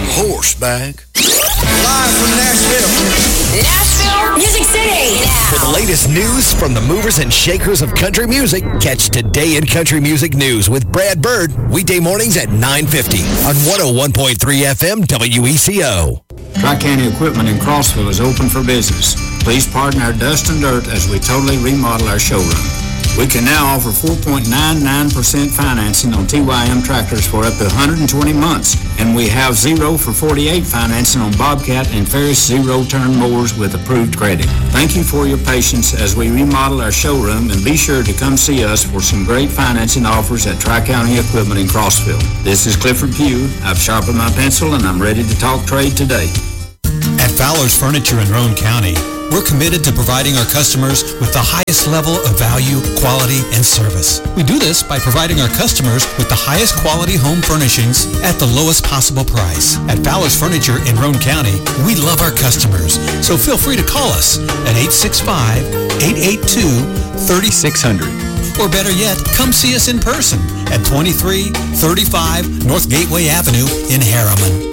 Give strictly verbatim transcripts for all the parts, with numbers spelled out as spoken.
horseback. Live from Nashville. Nashville, Music City. Now. For the latest news from the movers and shakers of country music, catch Today in Country Music News with Brad Bird, weekday mornings at nine fifty on one oh one point three F M W E C O. Tri-County Equipment in Crossville is open for business. Please pardon our dust and dirt as we totally remodel our showroom. We can now offer four point nine nine percent financing on T Y M tractors for up to one hundred twenty months, and we have zero for forty-eight financing on Bobcat and Ferris zero-turn mowers with approved credit. Thank you for your patience as we remodel our showroom, and be sure to come see us for some great financing offers at Tri-County Equipment in Crossville. This is Clifford Pugh. I've sharpened my pencil, and I'm ready to talk trade today. At Fowler's Furniture in Roane County, we're committed to providing our customers with the highest level of value, quality, and service. We do this by providing our customers with the highest quality home furnishings at the lowest possible price. At Fowler's Furniture in Roane County, we love our customers, so feel free to call us at eight six five, eight eight two, three six zero zero. Or better yet, come see us in person at twenty-three thirty-five North Gateway Avenue in Harriman.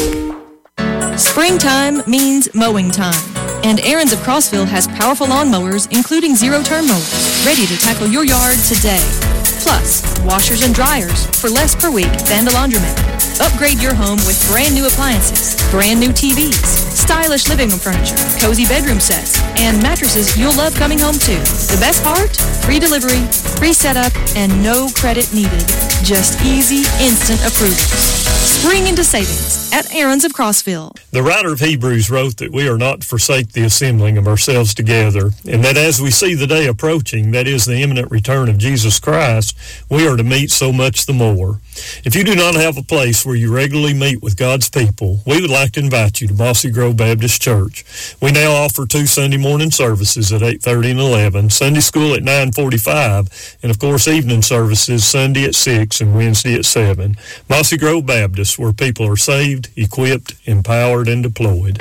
Springtime means mowing time. And Aaron's of Crossville has powerful lawnmowers, including zero-turn mowers, ready to tackle your yard today. Plus, washers and dryers for less per week than the laundromat. Upgrade your home with brand new appliances, brand new T Vs, stylish living room furniture, cozy bedroom sets, and mattresses you'll love coming home to. The best part? Free delivery, free setup, and no credit needed. Just easy, instant approvals. Spring into savings at Aaron's of Crossville. The writer of Hebrews wrote that we are not to forsake the assembling of ourselves together, and that as we see the day approaching, that is the imminent return of Jesus Christ, we are to meet so much the more. If you do not have a place where you regularly meet with God's people, we would like to invite you to Mossy Grove Baptist Church. We now offer two Sunday morning services at eight thirty and eleven, Sunday school at nine forty-five, and of course evening services Sunday at six and Wednesday at seven. Mossy Grove Baptist, where people are saved, equipped, empowered, and deployed.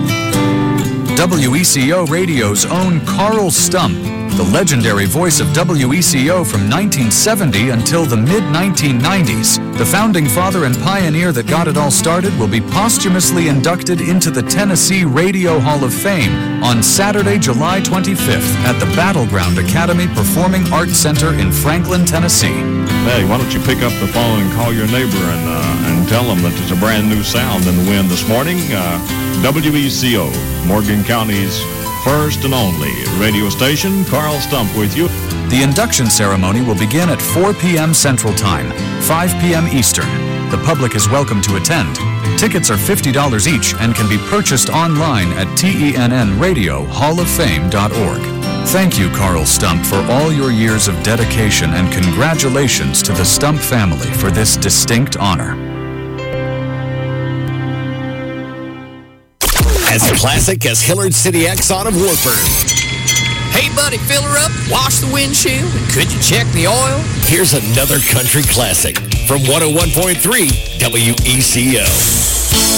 W E C O Radio's own Carl Stump, the legendary voice of W E C O from nineteen seventy until the mid nineteen nineties. The founding father and pioneer that got it all started will be posthumously inducted into the Tennessee Radio Hall of Fame on Saturday, July twenty-fifth at the Battleground Academy Performing Arts Center in Franklin, Tennessee. Hey, why don't you pick up the phone and call your neighbor and uh, and tell them that it's a brand new sound in the wind this morning. Uh, W E C O, Morgan County's first and only radio station. Carl Stump with you. The induction ceremony will begin at four p.m. Central Time, five p.m. Eastern. The public is welcome to attend. Tickets are fifty dollars each and can be purchased online at T E N N radio hall of fame dot org. Thank you, Carl Stump, for all your years of dedication, and congratulations to the Stump family for this distinct honor. As classic as Hillard City Exxon of Warburg. Hey, buddy, fill her up, wash the windshield, and could you check the oil? Here's another country classic from one oh one point three W E C O.